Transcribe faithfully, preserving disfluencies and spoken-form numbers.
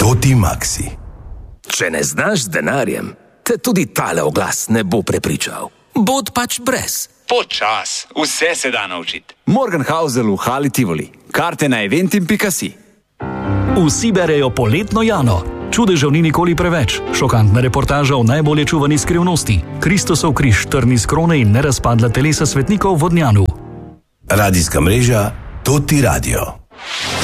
Toti Maxi. Če ne znaš z denarjem, te tudi tale oglas ne bo prepričal. Bod pač brez. Počas, vse se da naučiti. Morgenhausel v Hali Tivoli. Karte na eventim pika si. Vsi berejo poletno Jano. Čudežev ni nikoli preveč. Šokantna reportaža o najbolje čuvani skrivnosti. Kristosov križ, trni z krone in nerazpadla telesa svetnikov v Vodnjanu. Radijska mreža Toti Radio.